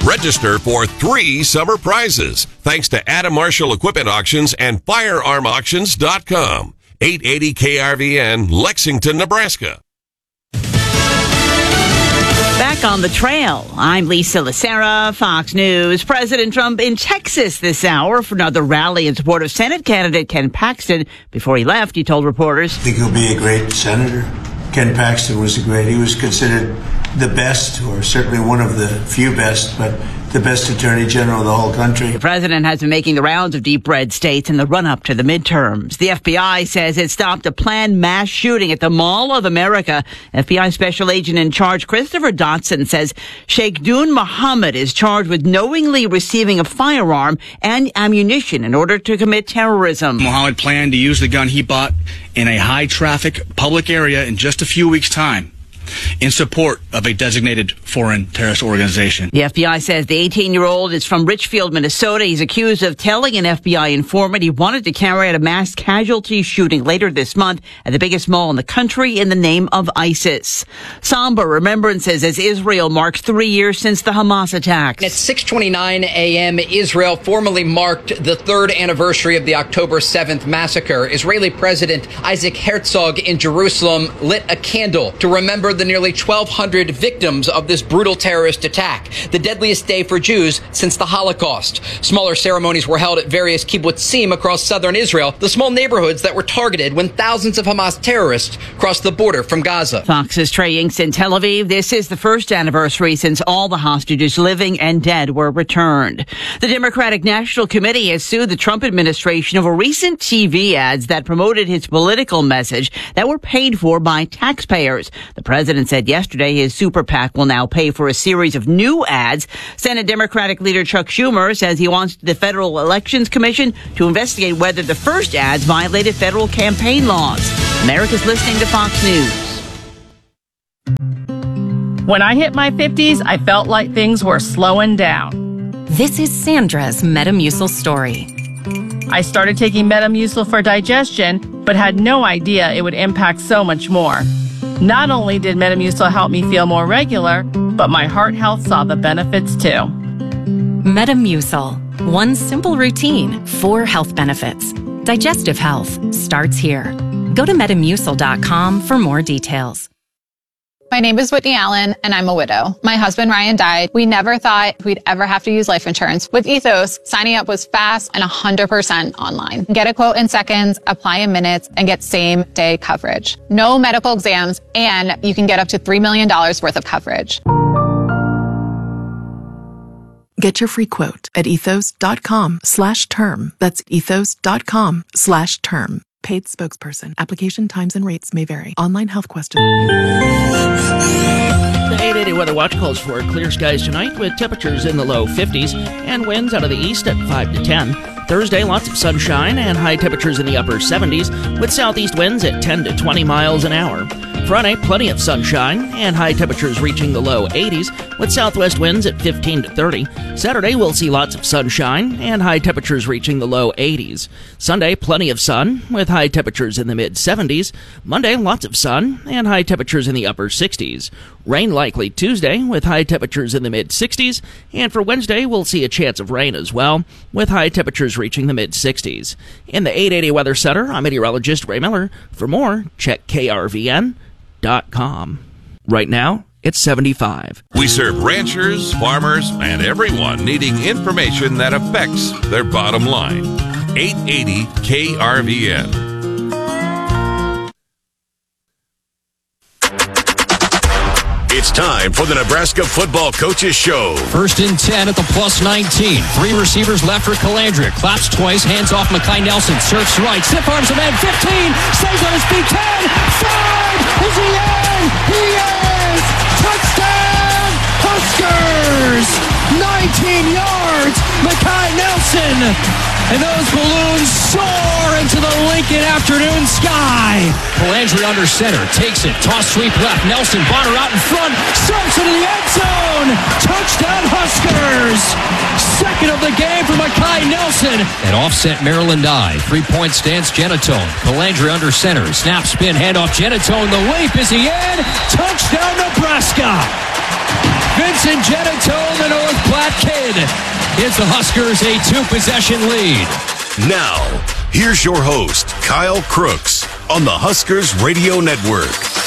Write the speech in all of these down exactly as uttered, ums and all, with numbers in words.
Register for three summer prizes thanks to Adam Marshall Equipment Auctions and firearm auctions dot com. eight eighty K R V N, Lexington, Nebraska. Back on the trail, I'm Lisa Lacera, Fox News. President Trump in Texas this hour for another rally in support of Senate candidate Ken Paxton. Before he left, he told reporters, I think he'll be a great senator. Ken Paxton was a great, he was considered the best, or certainly one of the few best, but the best attorney general of the whole country. The president has been making the rounds of deep red states in the run-up to the midterms. The F B I says it stopped a planned mass shooting at the Mall of America. F B I Special Agent in Charge Christopher Dotson says Sheikh Dun Mohammed is charged with knowingly receiving a firearm and ammunition in order to commit terrorism. Mohammed planned to use the gun he bought in a high-traffic public area in just a few weeks' time in support of a designated foreign terrorist organization. The F B I says the eighteen-year-old is from Richfield, Minnesota. He's accused of telling an F B I informant he wanted to carry out a mass casualty shooting later this month at the biggest mall in the country in the name of ISIS. Somber remembrances as Israel marks three years since the Hamas attacks. At six twenty-nine a.m., Israel formally marked the third anniversary of the October seventh massacre. Israeli President Isaac Herzog in Jerusalem lit a candle to remember the nearly twelve hundred victims of this brutal terrorist attack, the deadliest day for Jews since the Holocaust. Smaller ceremonies were held at various kibbutzim across southern Israel, the small neighborhoods that were targeted when thousands of Hamas terrorists crossed the border from Gaza. Fox's Trey Inks in Tel Aviv. This is the first anniversary since all the hostages, living and dead, were returned. The Democratic National Committee has sued the Trump administration over recent T V ads that promoted his political message that were paid for by taxpayers. The president The president said yesterday his super PAC will now pay for a series of new ads. Senate Democratic leader Chuck Schumer says he wants the Federal Elections Commission to investigate whether the first ads violated federal campaign laws. America's listening to Fox News. When I hit my fifties, I felt like things were slowing down. This is Sandra's Metamucil story. I started taking Metamucil for digestion, but had no idea it would impact so much more. Not only did Metamucil help me feel more regular, but my heart health saw the benefits too. Metamucil. One simple routine, four health benefits. Digestive health starts here. Go to metamucil dot com for more details. My name is Whitney Allen, and I'm a widow. My husband, Ryan, died. We never thought we'd ever have to use life insurance. With Ethos, signing up was fast and one hundred percent online. Get a quote in seconds, apply in minutes, and get same-day coverage. No medical exams, and you can get up to three million dollars worth of coverage. Get your free quote at ethos dot com slash term. That's ethos dot com slash term. Paid spokesperson. Application times and rates may vary. Online health question. The eight eighty Weather Watch calls for clear skies tonight with temperatures in the low fifties and winds out of the east at five to ten. Thursday, lots of sunshine and high temperatures in the upper seventies with southeast winds at ten to twenty miles an hour. Friday, plenty of sunshine and high temperatures reaching the low eighties with southwest winds at fifteen to thirty. Saturday, we'll see lots of sunshine and high temperatures reaching the low eighties. Sunday, plenty of sun with high temperatures in the mid seventies. Monday, lots of sun and high temperatures in the upper sixties. Rain likely Tuesday with high temperatures in the mid sixties. And for Wednesday, we'll see a chance of rain as well with high temperatures reaching the mid sixties. In the eight eighty Weather Center, I'm meteorologist Ray Miller. For more, check K R V N dot com. Right now, it's seventy-five. We serve ranchers, farmers, and everyone needing information that affects their bottom line. eight eighty K R V N. It's time for the Nebraska Football Coaches Show. First and ten at the plus nineteen. Three receivers left for Calandria. Claps twice, hands off Makai Nelson. Surfs right, stiff arms a man. fifteen, stays on his feet. ten, five, is he in? He is! Touchdown, Huskers! nineteen yards, Makai Nelson. And those balloons soar into the Lincoln afternoon sky. Calandria under center, takes it, toss sweep left. Nelson, Bonner out in front, surfs into the end zone. Touchdown Huskers. Second of the game for Makai Nelson. An offset Maryland I. Three-point stance Genitone. Calandria under center, snap spin, handoff Genitone. The leap, is he in? Touchdown Nebraska. Vincent Genitone, the North Platte that kid gives the Huskers a two-possession lead. Now, here's your host, Kyle Crooks, on the Huskers Radio Network.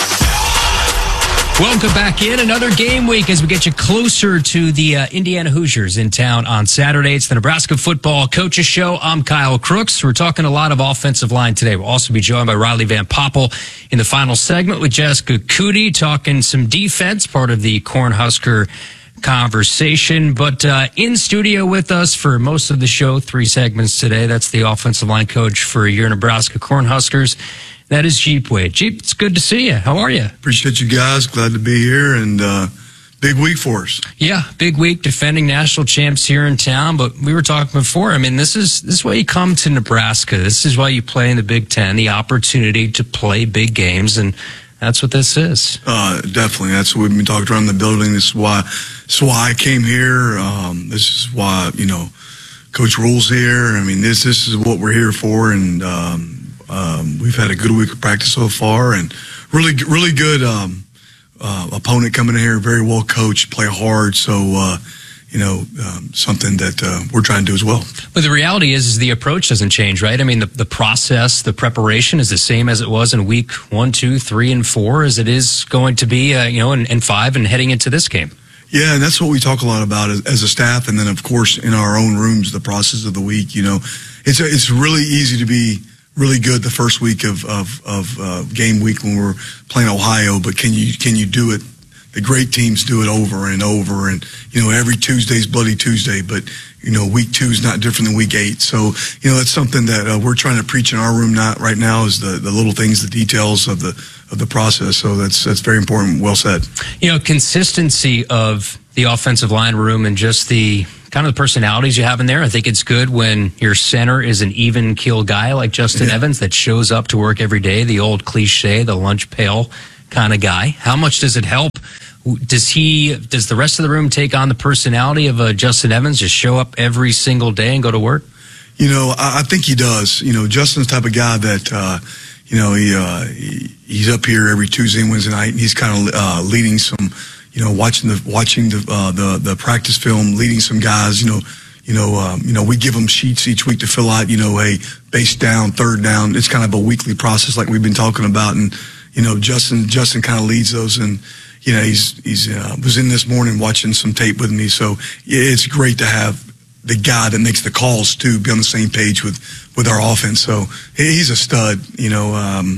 Welcome back in another game week as we get you closer to the uh, Indiana Hoosiers in town on Saturday. It's the Nebraska Football Coaches Show. I'm Kyle Crooks. We're talking a lot of offensive line today. We'll also be joined by Riley Van Poppel in the final segment with Jessica Cootie talking some defense, part of the Cornhusker conversation. But uh, in studio with us for most of the show, three segments today. That's the offensive line coach for your Nebraska Cornhuskers. That is Jeep Wade. Jeep, it's good to see you. How are you? Appreciate you guys. Glad to be here, and uh, big week for us. Yeah, big week, defending national champs here in town. But we were talking before. I mean, this is this is why you come to Nebraska. This is why you play in the Big Ten. The opportunity to play big games, and that's what this is. Uh, definitely, that's what we've been talking around the building. This is why. This is why I came here. Um, this is why you know, Coach Rule's here. I mean, this this is what we're here for, and. Um, Um, we've had a good week of practice so far, and really, really good um, uh, opponent coming in here. Very well coached, play hard. So, uh, you know, um, something that uh, we're trying to do as well. But the reality is, is the approach doesn't change, right? I mean, the, the process, the preparation is the same as it was in week one, two, three, and four, as it is going to be, uh, you know, in, in five and heading into this game. Yeah, and that's what we talk a lot about as, as a staff, and then of course in our own rooms, the process of the week. You know, it's a, it's really easy to be really good the first week of of, of uh, game week when we're playing Ohio, but can you can you do it? The great teams do it over and over, and you know every Tuesday's Bloody Tuesday, but you know week two is not different than week eight. So you know that's something that uh, we're trying to preach in our room not right now is the the little things, the details of the of the process. So that's that's very important. Well said. You know, consistency of the offensive line room and just the kind of the personalities you have in there. I think it's good when your center is an even keel guy like Justin yeah. Evans that shows up to work every day, the old cliche, the lunch pail kind of guy. How much does it help? Does he, does the rest of the room take on the personality of uh, Justin Evans, just show up every single day and go to work? You know, I, I think he does. You know, Justin's the type of guy that, uh, you know, he, uh, he he's up here every Tuesday and Wednesday night, and he's kind of uh, leading some, you know, watching the watching the uh, the the practice film, leading some guys. You know, you know, um, you know, we give them sheets each week to fill out. You know, hey, base down, third down. It's kind of a weekly process, like we've been talking about. And you know, Justin Justin kind of leads those. And you know, he's he's uh, was in this morning watching some tape with me. So yeah, it's great to have the guy that makes the calls too be on the same page with with our offense. So he's a stud. You know, um,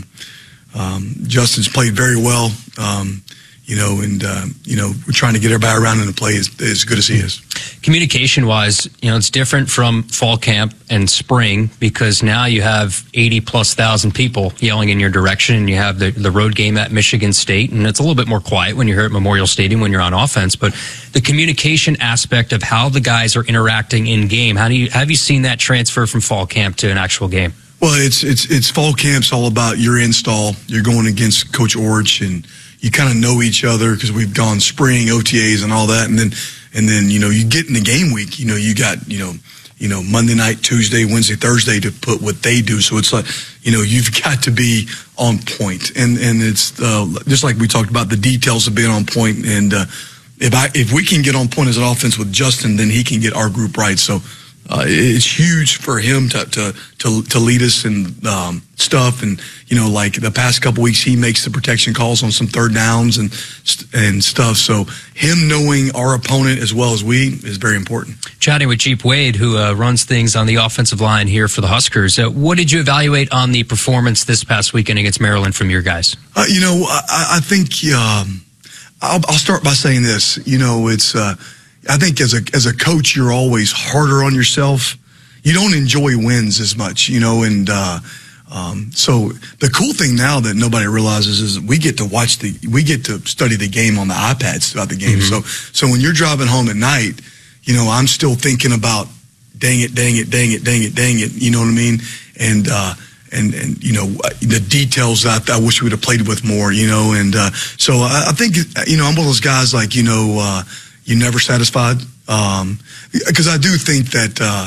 um, Justin's played very well. Um, You know, and, uh, you know, we're trying to get everybody around in the play as, as good as he is. Communication-wise, you know, it's different from fall camp and spring because now you have eighty plus thousand people yelling in your direction, and you have the, the road game at Michigan State, and it's a little bit more quiet when you're here at Memorial Stadium when you're on offense. But the communication aspect of how the guys are interacting in game, how do you have you seen that transfer from fall camp to an actual game? Well, it's it's it's fall camp's all about your install. You're going against Coach Orich, and you kind of know each other because we've gone spring O T As and all that, and then and then you know you get in the game week. You know you got you know you know Monday night, Tuesday, Wednesday, Thursday to put what they do. So it's like you know you've got to be on point, and and it's uh, just like we talked about the details of being on point. And uh, if I if we can get on point as an offense with Justin, then he can get our group right. So. Uh, it's huge for him to to to, to lead us in um, stuff, and you know, like the past couple weeks, he makes the protection calls on some third downs and and stuff. So him knowing our opponent as well as we is very important. Chatting with Jeep Wade, who uh, runs things on the offensive line here for the Huskers. Uh, what did you evaluate on the performance this past weekend against Maryland from your guys? Uh, you know, I, I think um, I'll, I'll start by saying this. You know, it's. Uh, I think as a as a coach, you're always harder on yourself. You don't enjoy wins as much, you know, and uh, um, so the cool thing now that nobody realizes is we get to watch the we get to study the game on the iPads throughout the game. Mm-hmm. So so when you're driving home at night, you know, I'm still thinking about dang it, dang it, dang it, dang it, dang it. You know what I mean? And uh, and and you know the details that I wish we'd have played with more. You know, and uh, so I, I think you know I'm one of those guys like you know. Uh, You're never satisfied, um, because I do think that uh,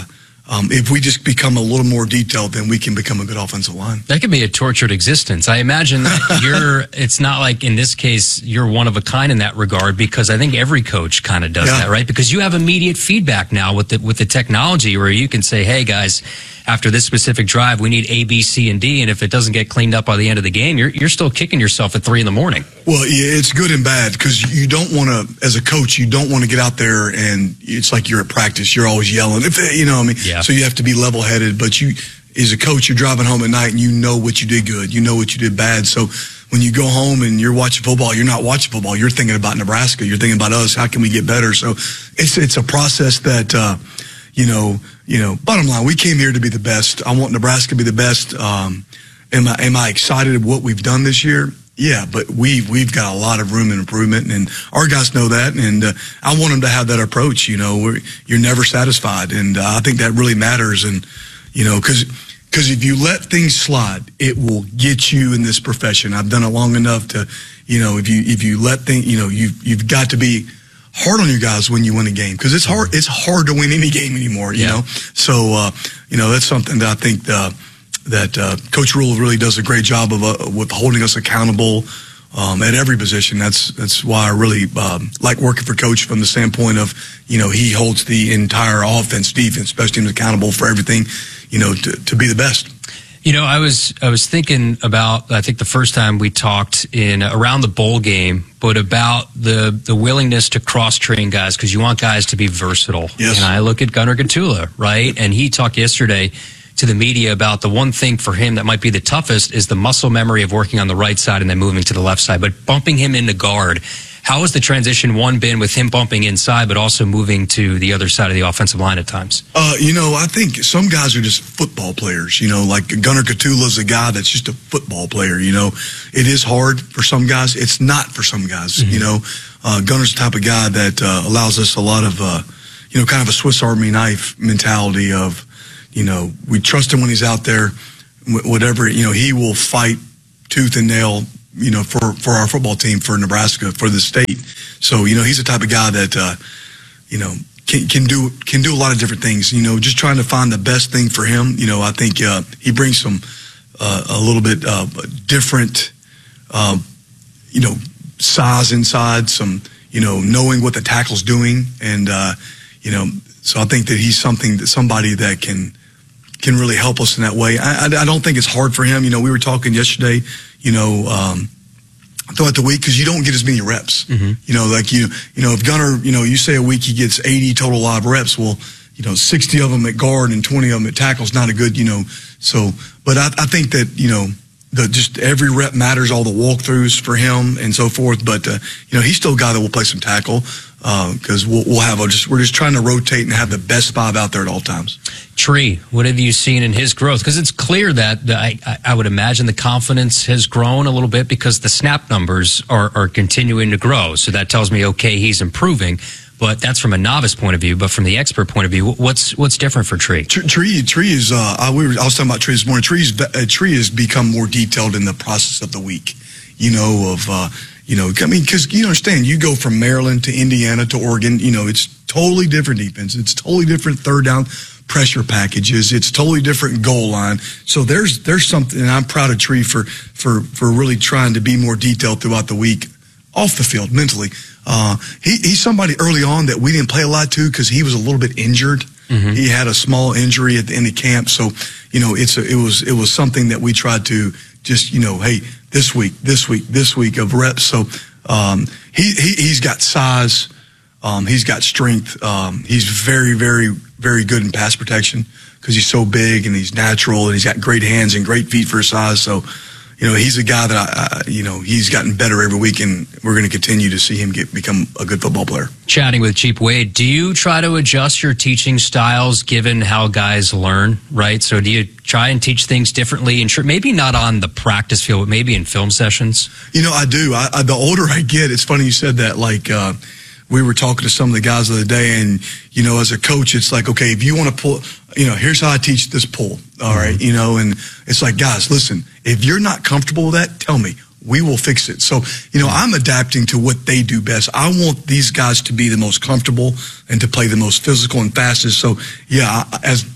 Um, if we just become a little more detailed, then we can become a good offensive line. That could be a tortured existence. I imagine that you're, it's not like in this case, you're one of a kind in that regard, because I think every coach kind of does Yeah. that, right? Because you have immediate feedback now with the, with the technology where you can say, hey guys, after this specific drive, we need A, B, C, and D. And if it doesn't get cleaned up by the end of the game, you're, you're still kicking yourself at three in the morning. Well, yeah, it's good and bad, because you don't want to, as a coach, you don't want to get out there and it's like you're at practice. You're always yelling, if you know what I mean? Yeah. So you have to be level-headed, but you, as a coach, you're driving home at night and you know what you did good. You know what you did bad. So when you go home and you're watching football, you're not watching football. You're thinking about Nebraska. You're thinking about us. How can we get better? So it's, it's a process that, uh, you know, you know, bottom line, we came here to be the best. I want Nebraska to be the best. Um, am I, am I excited at what we've done this year? Yeah, but we've, we've got a lot of room and improvement, and our guys know that, and uh, I want them to have that approach. You know, we're, you're never satisfied, and uh, I think that really matters. And, you know, because because if you let things slide, it will get you in this profession. I've done it long enough to, you know, if you if you let things, you know, you've, you've got to be hard on you guys when you win a game, because it's hard, it's hard to win any game anymore, you Yeah. know? So, uh, you know, that's something that I think uh, that uh, Coach Rule really does a great job of uh, with holding us accountable um, at every position. That's that's why I really um, like working for Coach from the standpoint of, you know, he holds the entire offense, defense, special teams accountable for everything, you know, to, to be the best. You know, I was I was thinking about, I think the first time we talked in around the bowl game, but about the the willingness to cross train guys, because you want guys to be versatile. Yes. And I look at Gunnar Gatula, right? And he talked yesterday to the media about the one thing for him that might be the toughest is the muscle memory of working on the right side and then moving to the left side, but bumping him into guard. How has the transition one been with him bumping inside, but also moving to the other side of the offensive line at times? Uh, you know, I think some guys are just football players. You know, like Gunnar Gatula's a guy that's just a football player. You know, it is hard for some guys. It's not for some guys. Mm-hmm. You know, uh, Gunnar's the type of guy that uh, allows us a lot of, uh, you know, kind of a Swiss Army knife mentality of, you know, we trust him when he's out there. Whatever, you know, he will fight tooth and nail, you know, for, for our football team, for Nebraska, for the state. So, you know, he's the type of guy that, uh, you know, can, can do, can do a lot of different things, you know, just trying to find the best thing for him. You know, I think, uh, he brings some, uh, a little bit, uh, different, um, you know, size inside, some, you know, knowing what the tackle's doing. And, uh, you know, so I think that he's something that somebody that can, can really help us in that way. I, I, I don't think it's hard for him. You know, we were talking yesterday, you know, um, throughout the week, because you don't get as many reps. Mm-hmm. You know, like you, you know, if Gunnar, you know, you say a week he gets eighty total live reps, well, you know, sixty of them at guard and twenty of them at tackle is not a good, you know. So, but I, I think that, you know, the just every rep matters, all the walkthroughs for him and so forth. But uh, you know, he's still a guy that will play some tackle because uh, we'll, we'll have a just we're just trying to rotate and have the best five out there at all times. Tree, what have you seen in his growth? Because it's clear that the, I, I would imagine the confidence has grown a little bit because the snap numbers are, are continuing to grow. So that tells me, okay, he's improving. But that's from a novice point of view. But from the expert point of view, what's what's different for Tree? Tree, Tree is. Uh, I, we were, I was talking about Tree this morning. Tree's, uh, Tree has become more detailed in the process of the week. You know, of uh, you know, I mean, because you understand, you go from Maryland to Indiana to Oregon. You know, it's totally different defense. It's totally different third down pressure packages. It's totally different goal line. So there's there's something, and I'm proud of Tree for for for really trying to be more detailed throughout the week, off the field mentally. Uh, he, he's somebody early on that we didn't play a lot to because he was a little bit injured. Mm-hmm. He had a small injury at the end of camp. So, you know, it's a, it was, it was something that we tried to just, you know, hey, this week, this week, this week of reps. So, um, he, he, he's got size. Um, he's got strength. Um, he's very, very, very good in pass protection because he's so big and he's natural and he's got great hands and great feet for his size. So, you know, he's a guy that, I, I, you know, he's gotten better every week, and we're going to continue to see him get become a good football player. Chatting with Cheap Wade, do you try to adjust your teaching styles given how guys learn, right? So do you try and teach things differently? And sure, maybe not on the practice field, but maybe in film sessions? You know, I do. I, I, the older I get, it's funny you said that, like, uh, we were talking to some of the guys the other day, and, you know, as a coach, it's like, okay, if you want to pull, you know, here's how I teach this pull, all right, mm-hmm. you know, and it's like, guys, listen, if you're not comfortable with that, tell me. We will fix it. So, you know, I'm adapting to what they do best. I want these guys to be the most comfortable and to play the most physical and fastest. So, yeah, as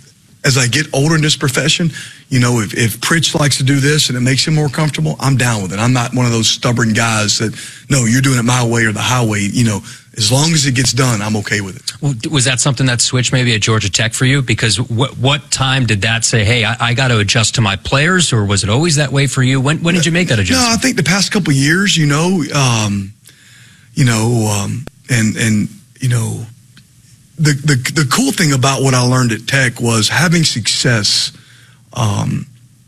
as I get older in this profession, you know, if, if Pritch likes to do this and it makes him more comfortable, I'm down with it. I'm not one of those stubborn guys that, no, you're doing it my way or the highway. You know, as long as it gets done, I'm okay with it. Well, was that something that switched maybe at Georgia Tech for you? Because what what time did that say, hey, I, I got to adjust to my players, or was it always that way for you? When when did you make that adjustment? No, I think the past couple of years, you know, um, you know, um, and and you know, the the the cool thing about what I learned at Tech was having success, um,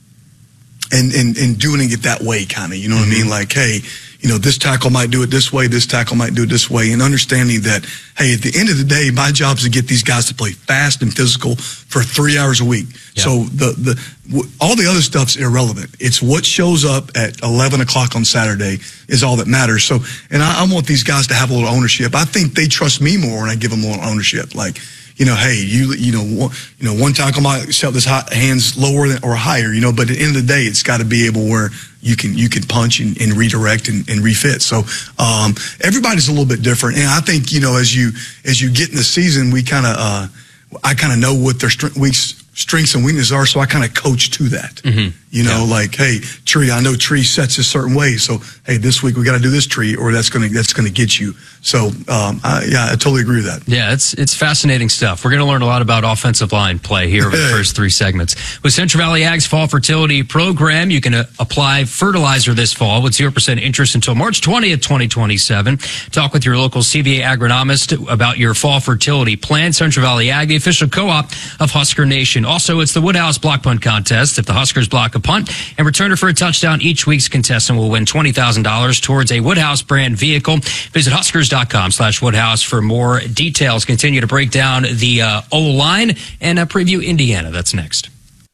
and and and doing it that way, kind of. You know what mm-hmm. I mean? Like, hey, you know, this tackle might do it this way, this tackle might do it this way, and understanding that, hey, at the end of the day, my job is to get these guys to play fast and physical for three hours a week. Yeah. So the the w- all the other stuff's irrelevant. It's what shows up at eleven o'clock on Saturday is all that matters. So, and I, I want these guys to have a little ownership. I think they trust me more when I give them a little ownership. Like, you know, hey, you you know, one, you know, one tackle might set his high, hands lower than, or higher, you know, but at the end of the day, it's got to be able where you can you can punch and, and redirect and, and refit. So um, everybody's a little bit different, and I think, you know, as you as you get in the season, we kind of uh, I kind of know what their strength, weeks, strengths and weaknesses are, so I kind of coach to that. Mm-hmm. You know, yeah. like, hey, Tree, I know Tree sets a certain way, so hey, this week we got to do this Tree, or that's gonna that's gonna get you. So um, I, yeah, I totally agree with that. Yeah, it's it's fascinating stuff. We're going to learn a lot about offensive line play here over the first three segments. With Central Valley Ag's Fall Fertility Program, you can uh, apply fertilizer this fall with zero percent interest until March twentieth, twenty twenty-seven. Talk with your local C V A agronomist about your fall fertility plan. Central Valley Ag, the official co-op of Husker Nation. Also, it's the Woodhouse Block Punt Contest. If the Huskers block a punt and return it for a touchdown, each week's contestant will win twenty thousand dollars towards a Woodhouse brand vehicle. Visit Huskers.com slash Woodhouse for more details. Continue to break down the uh, O-line and uh, preview Indiana. That's next.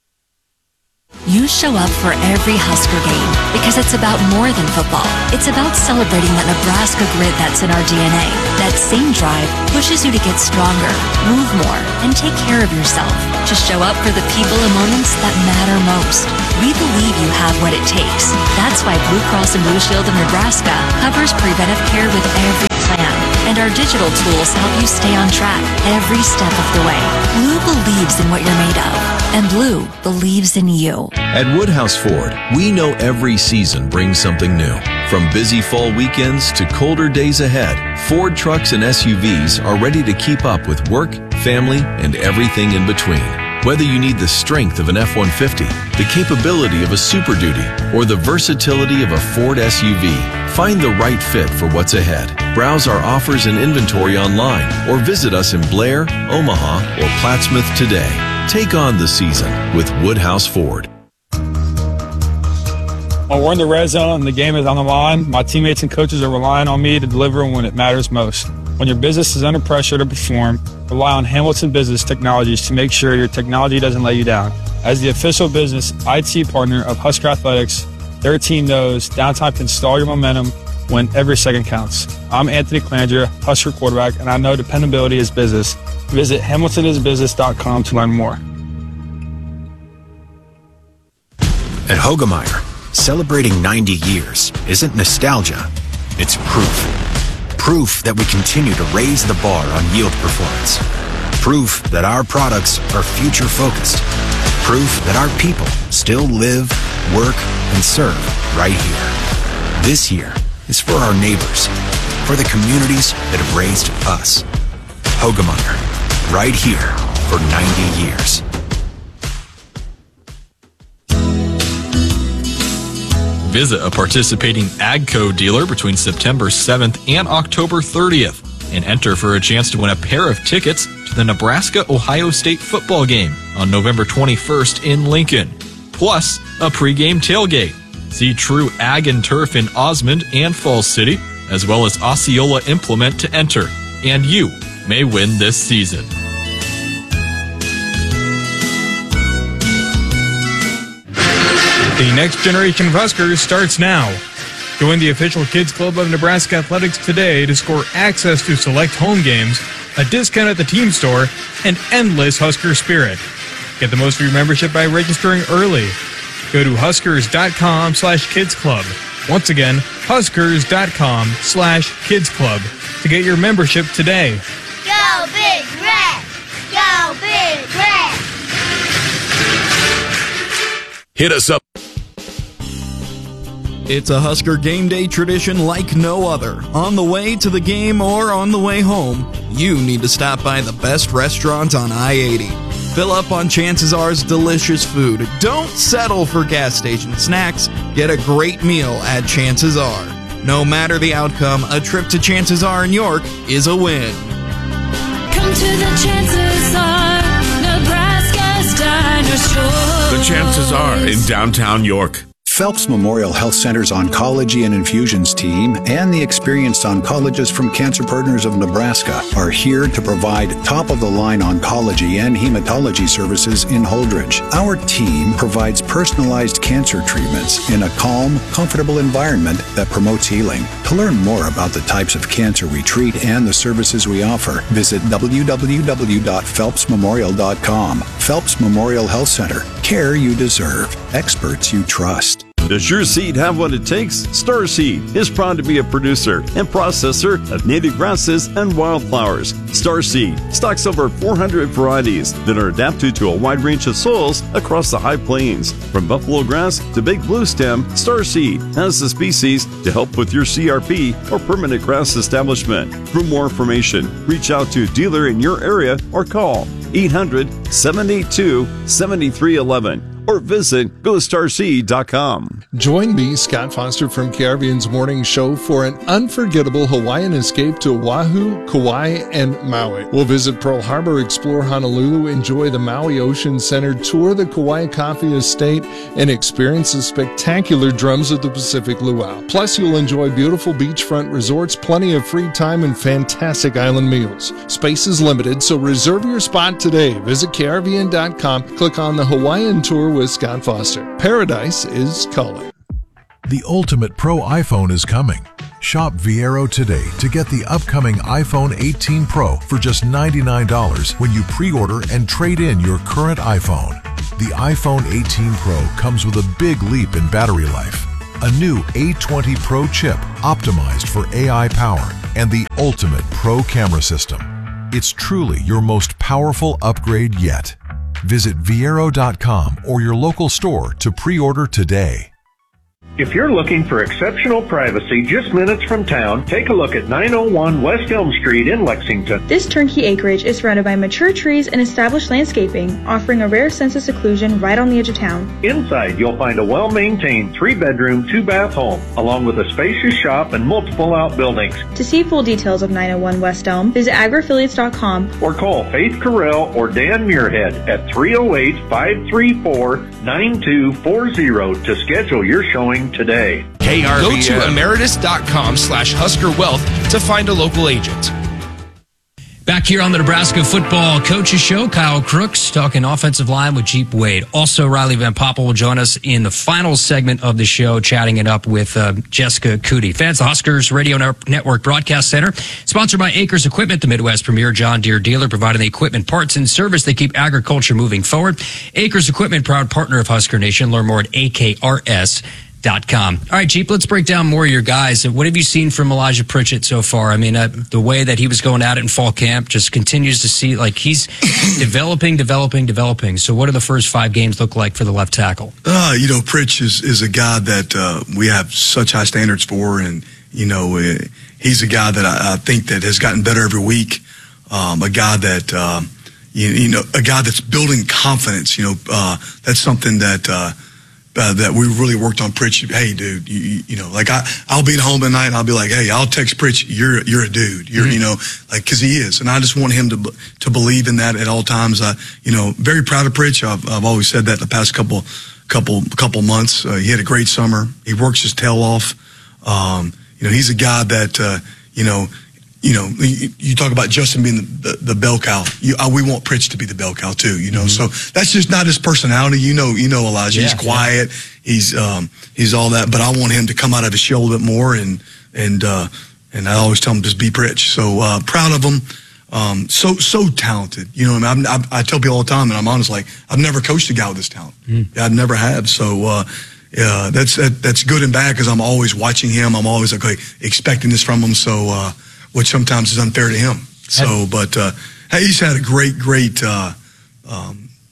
You show up for every Husker game because it's about more than football. It's about celebrating that Nebraska grit that's in our D N A. That same drive pushes you to get stronger, move more, and take care of yourself. To show up for the people and moments that matter most. We believe you have what it takes. That's why Blue Cross and Blue Shield of Nebraska covers preventive care with every plan. And our digital tools help you stay on track every step of the way. Blue believes in what you're made of. And Blue believes in you. At Woodhouse Ford, we know every season brings something new. From busy fall weekends to colder days ahead, Ford trucks and S U Vs are ready to keep up with work, family, and everything in between. Whether you need the strength of an F one fifty, the capability of a Super Duty, or the versatility of a Ford S U V, find the right fit for what's ahead. Browse our offers and inventory online or visit us in Blair, Omaha, or Plattsmouth today. Take on the season with Woodhouse Ford. When we're in the red zone and the game is on the line, my teammates and coaches are relying on me to deliver when it matters most. When your business is under pressure to perform, rely on Hamilton Business Technologies to make sure your technology doesn't let you down. As the official business I T partner of Husker Athletics, their team knows downtime can stall your momentum when every second counts. I'm Anthony Clandria, Husker quarterback, and I know dependability is business. Visit hamilton is business dot com to learn more. At Hogemeyer, celebrating ninety years isn't nostalgia, it's proof. Proof that we continue to raise the bar on yield performance. Proof that our products are future-focused. Proof that our people still live, work, and serve right here. This year is for our neighbors, for the communities that have raised us. Hogemeyer, right here for ninety years. Visit a participating AGCO dealer between September seventh and October thirtieth and enter for a chance to win a pair of tickets to the Nebraska-Ohio State football game on November twenty-first in Lincoln, plus a pregame tailgate. See True Ag and Turf in Osmond and Falls City, as well as Osceola Implement to enter, and you may win this season. The next generation of Huskers starts now. Join the official Kids Club of Nebraska Athletics today to score access to select home games, a discount at the team store, and endless Husker spirit. Get the most of your membership by registering early. Go to huskers.com slash kids club. Once again, huskers.com slash kids club to get your membership today. Go Big Red! Go Big Red! Hit us up. It's a Husker game day tradition like no other. On the way to the game or on the way home, you need to stop by the best restaurant on I eighty. Fill up on Chances R's delicious food. Don't settle for gas station snacks. Get a great meal at Chances R. No matter the outcome, a trip to Chances R in York is a win. Come to the Chances R, Nebraska's dinosaur. The Chances R in downtown York. Phelps Memorial Health Center's Oncology and Infusions team and the experienced oncologists from Cancer Partners of Nebraska are here to provide top-of-the-line oncology and hematology services in Holdridge. Our team provides personalized cancer treatments in a calm, comfortable environment that promotes healing. To learn more about the types of cancer we treat and the services we offer, visit w w w dot phelps memorial dot com. Phelps Memorial Health Center. Care you deserve. Experts you trust. Does your seed have what it takes? Starseed is proud to be a producer and processor of native grasses and wildflowers. Starseed stocks over four hundred varieties that are adapted to a wide range of soils across the high plains. From buffalo grass to big blue stem, Starseed has the species to help with your C R P or permanent grass establishment. For more information, reach out to a dealer in your area or call eight hundred, seven eight two, seven three one one. Or visit go starseed dot com. Join me, Scott Foster from K R V N's Morning Show for an unforgettable Hawaiian escape to Oahu, Kauai, and Maui. We'll visit Pearl Harbor, explore Honolulu, enjoy the Maui Ocean Center, tour the Kauai Coffee Estate, and experience the spectacular Drums of the Pacific Luau. Plus, you'll enjoy beautiful beachfront resorts, plenty of free time, and fantastic island meals. Space is limited, so reserve your spot today. Visit K R V N dot com, click on the Hawaiian Tour with Scott Foster. Paradise is calling. The ultimate pro iPhone is coming. Shop Viero today to get the upcoming iPhone eighteen Pro for just ninety-nine dollars when you pre-order and trade in your current iPhone. The iPhone eighteen Pro comes with a big leap in battery life, a new A twenty Pro chip optimized for A I power, and the ultimate pro camera system. It's truly your most powerful upgrade yet. Visit Viero dot com or your local store to pre-order today. If you're looking for exceptional privacy just minutes from town, take a look at nine oh one West Elm Street in Lexington. This turnkey acreage is surrounded by mature trees and established landscaping, offering a rare sense of seclusion right on the edge of town. Inside, you'll find a well-maintained three-bedroom, two-bath home, along with a spacious shop and multiple outbuildings. To see full details of nine oh one West Elm, visit agri-affiliates dot com or call Faith Carell or Dan Muirhead at three oh eight, five three four, nine two four zero to schedule your showing today. K R V N. Go to emeritus dot com slash Husker Wealth to find a local agent. Back here on the Nebraska Football Coaches Show, Kyle Crooks talking offensive line with Jeep Wade. Also, Riley Van Poppel will join us in the final segment of the show, chatting it up with uh, Jessica Cootie. Fans, the Huskers Radio Network Broadcast Center, sponsored by Acres Equipment, the Midwest premier John Deere dealer, providing the equipment, parts, and service that keep agriculture moving forward. Acres Equipment, proud partner of Husker Nation. Learn more at A K R S dot com. All right, Jeep, let's break down more of your guys. What have you seen from Elijah Pritchett so far? I mean, uh, the way that he was going at it in fall camp just continues to see, like, he's developing, developing, developing. So what do the first five games look like for the left tackle? Uh, you know, Pritch is, is a guy that uh, we have such high standards for, and, you know, uh, he's a guy that I, I think that has gotten better every week, um, a guy that, uh, you, you know, a guy that's building confidence. You know, uh, that's something that uh, Uh, that we really worked on. Pritch. Hey, dude, you, you know, like I, I'll be at home at night and I'll be like, hey, I'll text Pritch, you're, you're a dude, you're, mm-hmm. you know, like, cause he is. And I just want him to, to believe in that at all times. I, you know, very proud of Pritch. I've, I've always said that the past couple, couple, couple months. Uh, he had a great summer. He works his tail off. Um, you know, he's a guy that, uh, you know, You know, you, you talk about Justin being the, the, the bell cow. You, uh, we want Pritch to be the bell cow too, you know. Mm-hmm. So that's just not his personality. You know, you know Elijah. Yeah, he's quiet. Yeah. He's um, he's all that. But I want him to come out of his shell a bit more, and and uh, and I always tell him just be Pritch. So uh, proud of him. Um, so so talented. You know, I, mean, I, I tell people all the time, and I'm honest, like I've never coached a guy with this talent. Mm. I never have. So. Uh, Yeah, that's that, that's good and bad because I'm always watching him. I'm always like, okay, expecting this from him. So, uh, which sometimes is unfair to him. So, but uh, hey, he's had a great, great, uh, um,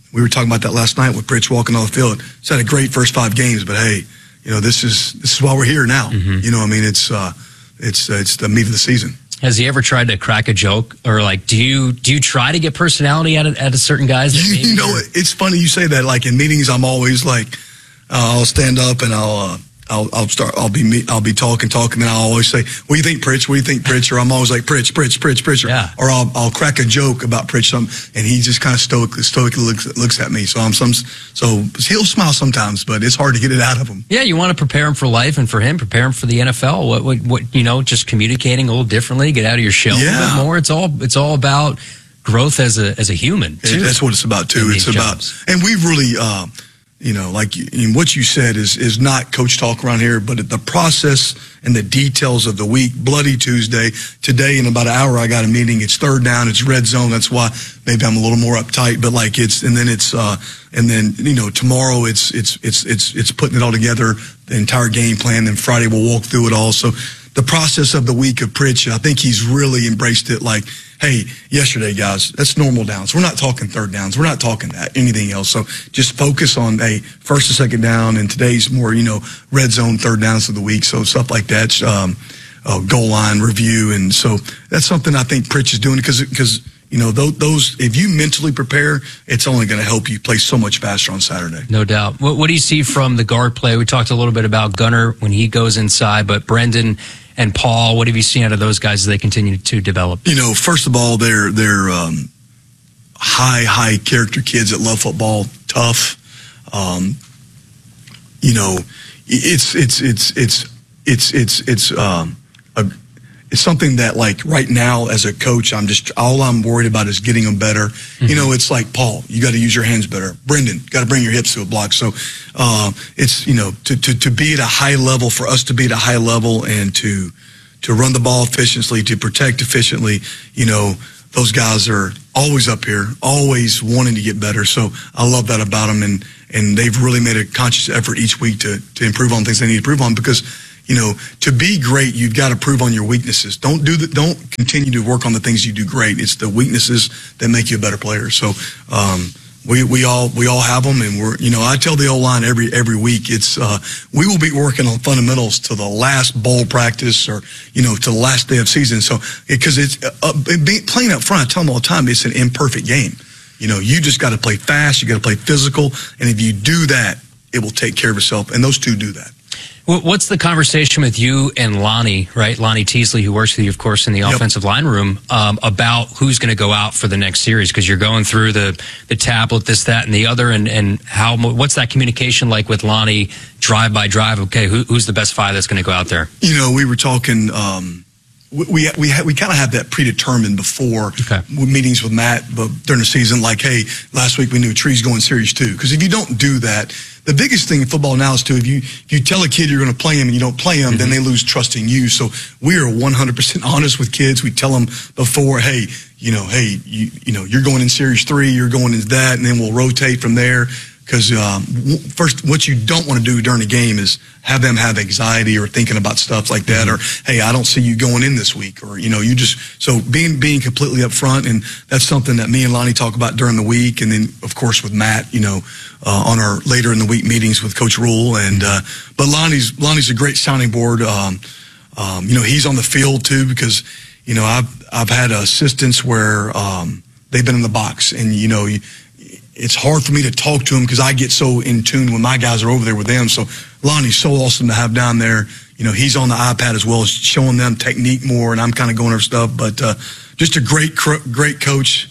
we were talking about that last night with Pritch walking on the field. He's had a great first five games, but hey, you know, this is this is why we're here now. Mm-hmm. You know, I mean, it's uh, it's uh, it's the meat of the season. Has he ever tried to crack a joke, or like, do you do you try to get personality out of out of certain guys? That You, you know, it's funny you say that. Like in meetings, I'm always like, uh, I'll stand up and I'll. Uh, I'll, I'll start. I'll be me. I'll be talking, talking, and I'll always say, "What do you think, Pritch? What do you think, Pritch?" Or I'm always like, "Pritch, Pritch, Pritch, Pritch." Or, yeah. or I'll, I'll crack a joke about Pritch, something, and he just kind of stoically, stoically looks, looks at me. So I'm some. So he'll smile sometimes, but it's hard to get it out of him. Yeah, you want to prepare him for life, and for him, prepare him for the N F L. What, what, what you know, just communicating a little differently, get out of your shell Yeah. a little bit more. It's all, it's all about growth as a as a human. Too. It, that's what it's about too. In It's these about, jobs. and we've really. Uh, You know, like you, and what you said is is not coach talk around here, but the process and the details of the week. Bloody Tuesday. Today, in about an hour, I got a meeting. It's third down. It's red zone. That's why maybe I'm a little more uptight. But like it's, and then it's, uh, and then you know, tomorrow it's it's it's it's it's putting it all together, the entire game plan. Then Friday we'll walk through it all. So the process of the week of Pritch, I think he's really embraced it. Like, hey, yesterday, guys, that's normal downs. We're not talking third downs. We're not talking that, anything else. So just focus on, hey, first and second down, and today's more, you know, red zone third downs of the week. So stuff like that, um, uh, goal line review. And so that's something I think Pritch is doing because, because you know, those, those, if you mentally prepare, it's only going to help you play so much faster on Saturday. No doubt. What, what do you see from the guard play? We talked a little bit about Gunner when he goes inside, but Brendan and Paul, what have you seen out of those guys as they continue to develop? You know, first of all, they're they're um, high high character kids that love football, tough. Um, you know, it's it's it's it's it's it's it's um, a, it's something that like right now as a coach, I'm just all I'm worried about is getting them better. Mm-hmm. You know, it's like Paul, you got to use your hands better. Brendan, got to bring your hips to a block. So uh, it's you know to, to to be at a high level, for us to be at a high level and to to run the ball efficiently, to protect efficiently. You know, those guys are always up here, always wanting to get better. So I love that about them, and and they've really made a conscious effort each week to to improve on things they need to improve on because. You know, to be great, you've got to prove on your weaknesses. Don't do the, don't continue to work on the things you do great. It's the weaknesses that make you a better player. So um, we we all we all have them, and we're you know I tell the O-line every every week it's uh, we will be working on fundamentals to the last bowl practice or you know to the last day of season. So because it, it's uh, it be, playing up front, I tell them all the time it's an imperfect game. You know, you just got to play fast, you got to play physical, and if you do that, it will take care of itself. And those two do that. What's the conversation with you and Lonnie, right? Lonnie Teasley, who works with you, of course, in the yep. offensive line room, um, about who's going to go out for the next series? Because you're going through the, the tablet, this, that, and the other, and, and how what's that communication like with Lonnie, drive by drive? Okay, who, who's the best five that's going to go out there? You know, we were talking. Um, we we we, ha- we kind of have that predetermined before okay. meetings with Matt, but during the season, like, hey, last week we knew Tree's going series two. Because if you don't do that. The biggest thing in football now is, too, if you if you tell a kid you're going to play him and you don't play him, mm-hmm. then they lose trust in you. So we are one hundred percent honest with kids. We tell them before, hey, you know, hey, you you know, you're going in series three, you're going into that, and then we'll rotate from there. Because um, first, what you don't want to do during a game is have them have anxiety or thinking about stuff like that, or hey, I don't see you going in this week, or you know, you just so being being completely upfront, and that's something that me and Lonnie talk about during the week, and then of course with Matt, you know, uh, on our later in the week meetings with Coach Rule, and uh, but Lonnie's Lonnie's a great sounding board. Um, um, you know, he's on the field too because you know I've I've had assistants where um, they've been in the box, and you know. You, It's hard for me to talk to him because I get so in tune when my guys are over there with them. So Lonnie's so awesome to have down there. You know, he's on the iPad as well, showing them technique more, and I'm kind of going over stuff. But uh, just a great, great coach.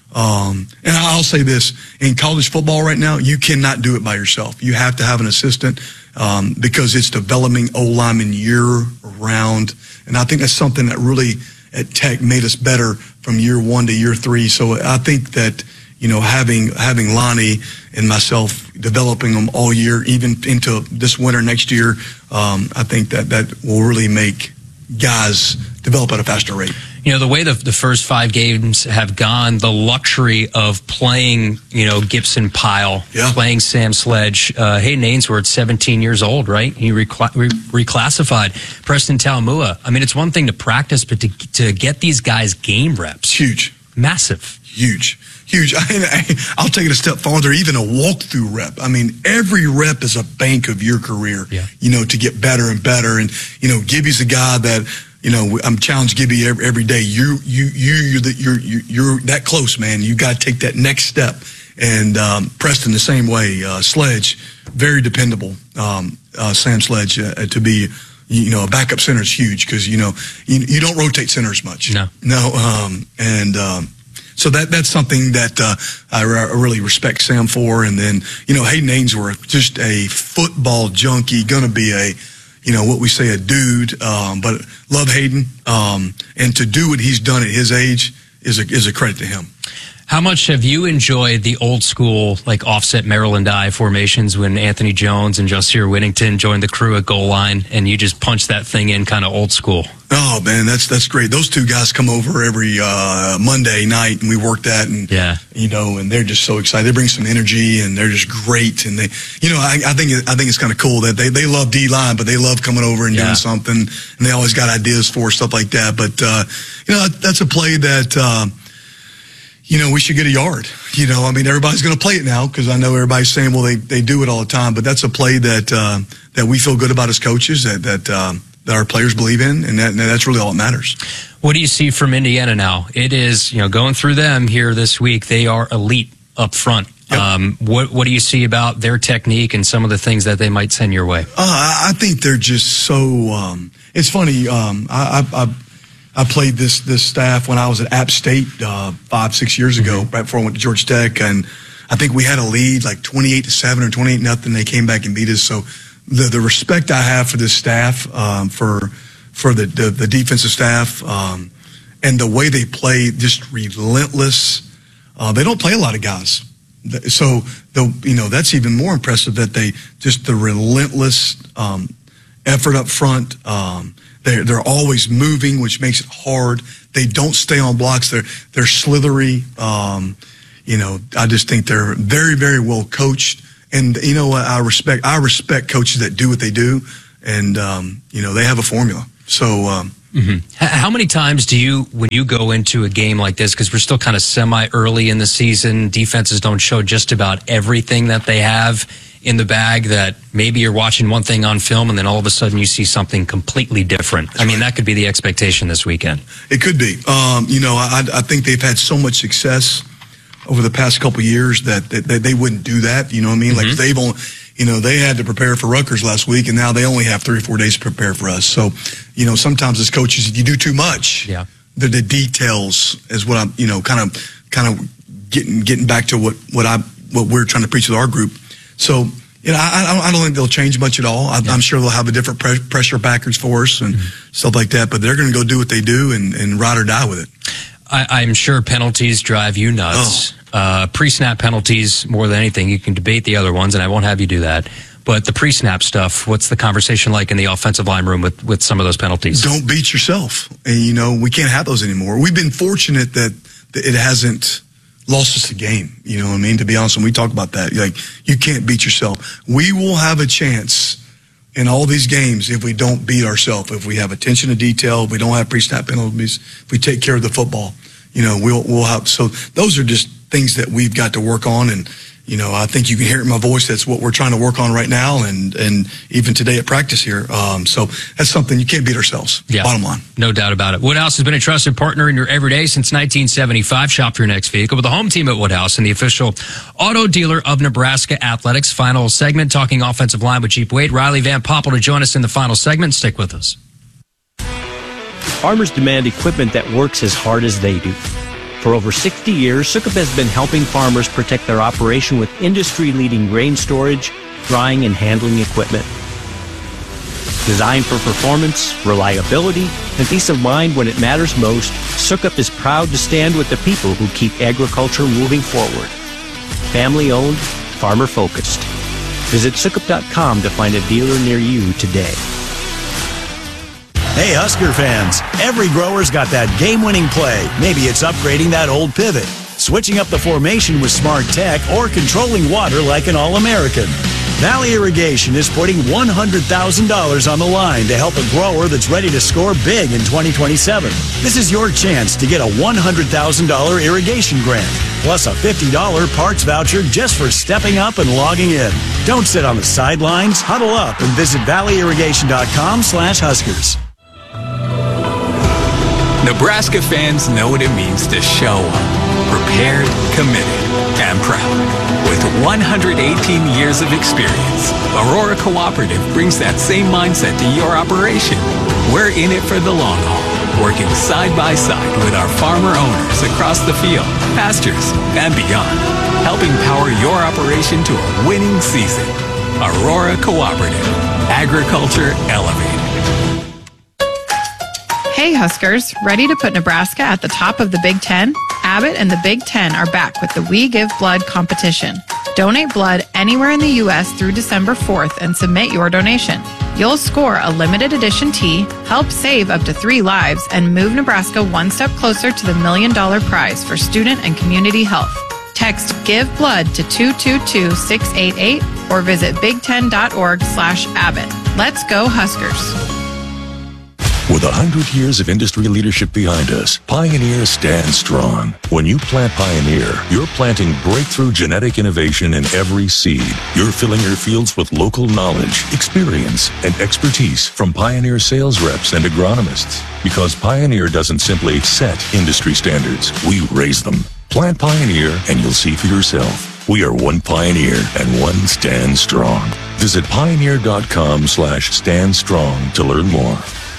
Um, and I'll say this, in college football right now, you cannot do it by yourself. You have to have an assistant um, because it's developing O-linemen year-round. And I think that's something that really at Tech made us better from year one to year three. So I think that you know, having having Lonnie and myself developing them all year, even into this winter next year, um, I think that that will really make guys develop at a faster rate. You know, the way the, the first five games have gone, the luxury of playing, you know, Gibson Pyle, yeah. playing Sam Sledge, uh, Hayden Ainsworth, seventeen years old, right? He recla- re- reclassified. Preston Taumua. I mean, it's one thing to practice, but to to get these guys game reps. It's huge. massive. Huge, huge. I, I'll take it a step farther, even a walkthrough rep. I mean, every rep is a bank of your career, yeah. you know, to get better and better. And, you know, Gibby's a guy that, you know, I'm challenged Gibby every, every day. You, you, you, you're, the, you're, you're that close, man. You got to take that next step. And um, Preston the same way. Uh, Sledge, very dependable. Um, uh, Sam Sledge uh, to be, you know, a backup center is huge because, you know, you, you don't rotate centers much. No. No. Um, and um, so that that's something that uh, I, re- I really respect Sam for. And then, you know, Hayden Ainsworth, just a football junkie, going to be a, you know, what we say a dude, um, but love Hayden. Um, and to do what he's done at his age is a, is a credit to him. How much have you enjoyed the old school, like offset Maryland I formations when Anthony Jones and Josiah Whittington joined the crew at goal line and you just punch that thing in kind of old school? Oh man, that's that's great. Those two guys come over every uh, Monday night and we work that, and yeah, you know, and they're just so excited. They bring some energy and they're just great. And they, you know, I, I think I think it's kind of cool that they they love D line, but they love coming over and yeah. doing something, and they always got ideas for stuff like that. But uh, you know, that's a play that. Uh, You know, we should get a yard. You know, I mean, everybody's going to play it now because I know everybody's saying, well, they, they do it all the time. But that's a play that uh, that we feel good about as coaches, that that, um, that our players believe in, and, that, and that's really all that matters. What do you see from Indiana now? It is, you know, going through them here this week, they are elite up front. Yep. Um, what what do you see about their technique and some of the things that they might send your way? Uh, I think they're just so um, – it's funny. Um, I, I, I I played this this staff when I was at App State uh, five, six years ago, mm-hmm. right before I went to Georgia Tech, and I think we had a lead like twenty-eight to seven or twenty-eight nothing. They came back and beat us. So the the respect I have for this staff, um, for for the, the the defensive staff, um, and the way they play, just relentless. Uh, they don't play a lot of guys, so the you know that's even more impressive that they just the relentless um, effort up front. Um, They're, they're always moving, which makes it hard. They don't stay on blocks. They're, they're slithery. Um, you know, I just think they're very, very well coached. And, you know what, I respect, I respect coaches that do what they do. And, um, you know, they have a formula. So, um, mm-hmm. How many times do you, when you go into a game like this, because we're still kind of semi-early in the season, defenses don't show just about everything that they have in the bag, that maybe you're watching one thing on film and then all of a sudden you see something completely different? That's I mean, right. That could be the expectation this weekend. It could be. Um, you know, I, I think they've had so much success over the past couple of years that, that, that they wouldn't do that. You know what I mean? Mm-hmm. Like they've only, you know, they had to prepare for Rutgers last week and now they only have three or four days to prepare for us. So, you know, sometimes as coaches, if you do too much, yeah. the, the details is what I'm, you know, kind of, kind of getting, getting back to what, what I, what we're trying to preach with our group. So, you know, I, I don't think they'll change much at all. I, yeah. I'm sure they'll have a different pre- pressure package for us and mm-hmm. stuff like that, but they're going to go do what they do and, and ride or die with it. I, I'm sure penalties drive you nuts. Oh. Uh, pre-snap penalties, more than anything. You can debate the other ones, and I won't have you do that. But the pre-snap stuff, what's the conversation like in the offensive line room with, with some of those penalties? Don't beat yourself. And, you know, we can't have those anymore. We've been fortunate that, that it hasn't lost us a game. You know what I mean? To be honest, when we talk about that, like, you can't beat yourself. We will have a chance in all these games if we don't beat ourselves, if we have attention to detail, if we don't have pre-snap penalties, if we take care of the football, you know, we'll, we'll have, so those are just things that we've got to work on. And, you know, I think you can hear it in my voice. That's what we're trying to work on right now. And, and even today at practice here. Um, so that's something you can't beat ourselves. Yeah, bottom line. No doubt about it. Woodhouse has been a trusted partner in your everyday since nineteen seventy-five. Shop for your next vehicle with the home team at Woodhouse and the official auto dealer of Nebraska Athletics. Final segment, talking offensive line with Jeep Wade. Riley Van Poppel to join us in the final segment. Stick with us. Farmers demand equipment that works as hard as they do. For over sixty years, Sukup has been helping farmers protect their operation with industry-leading grain storage, drying, and handling equipment. Designed for performance, reliability, and peace of mind when it matters most, Sukup is proud to stand with the people who keep agriculture moving forward. Family-owned, farmer-focused. Visit Sukup dot com to find a dealer near you today. Hey, Husker fans, every grower's got that game-winning play. Maybe it's upgrading that old pivot, switching up the formation with smart tech, or controlling water like an All-American. Valley Irrigation is putting one hundred thousand dollars on the line to help a grower that's ready to score big in twenty twenty-seven. This is your chance to get a one hundred thousand dollars irrigation grant, plus a fifty dollars parts voucher just for stepping up and logging in. Don't sit on the sidelines. Huddle up and visit valley irrigation dot com slash Huskers. Nebraska fans know what it means to show up, prepared, committed, and proud. With one hundred eighteen years of experience, Aurora Cooperative brings that same mindset to your operation. We're in it for the long haul, working side by side with our farmer owners across the field, pastures, and beyond, helping power your operation to a winning season. Aurora Cooperative, agriculture elevated. Hey Huskers, ready to put Nebraska at the top of the Big Ten? Abbott and the Big Ten are back with the We Give Blood competition. Donate blood anywhere in the U S through December fourth and submit your donation. You'll score a limited edition tee, help save up to three lives, and move Nebraska one step closer to the million dollar prize for student and community health. Text Give Blood to two two two, six eight eight or visit big ten dot org slash Abbott. Let's go Huskers. With a hundred years of industry leadership behind us, Pioneer stands strong. When you plant Pioneer, you're planting breakthrough genetic innovation in every seed. You're filling your fields with local knowledge, experience, and expertise from Pioneer sales reps and agronomists. Because Pioneer doesn't simply set industry standards, we raise them. Plant Pioneer and you'll see for yourself. We are one Pioneer and one Stand Strong. Visit pioneer.com slash stand strong to learn more.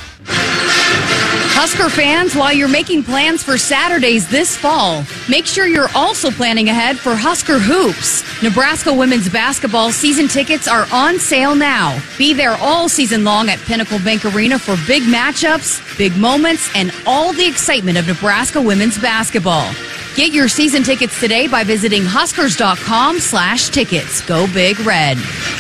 Husker fans, while you're making plans for Saturdays this fall, make sure you're also planning ahead for Husker Hoops. Nebraska women's basketball season tickets are on sale now. Be there all season long at Pinnacle Bank Arena for big matchups, big moments, and all the excitement of Nebraska women's basketball. Get your season tickets today by visiting huskers.com slash tickets. Go Big Red.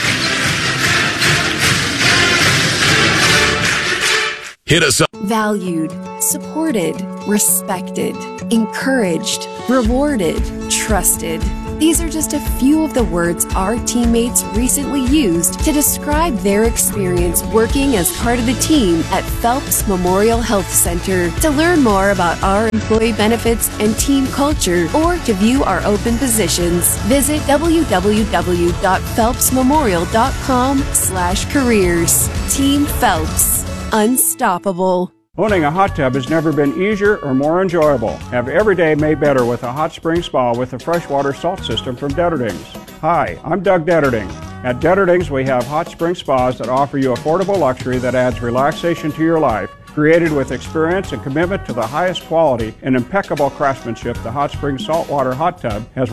Hit us up. Valued, supported, respected, encouraged, rewarded, trusted. These are just a few of the words our teammates recently used to describe their experience working as part of the team at Phelps Memorial Health Center. To learn more about our employee benefits and team culture, or to view our open positions, visit w w w dot phelps memorial dot com slash careers. Team Phelps. Unstoppable. Owning a hot tub has never been easier or more enjoyable. Have every day made better with a hot spring spa with a freshwater salt system from Detterdings. Hi, I'm Doug Detterding. At Detterdings, we have hot spring spas that offer you affordable luxury that adds relaxation to your life. Created with experience and commitment to the highest quality and impeccable craftsmanship, the Hot Spring Saltwater Hot Tub has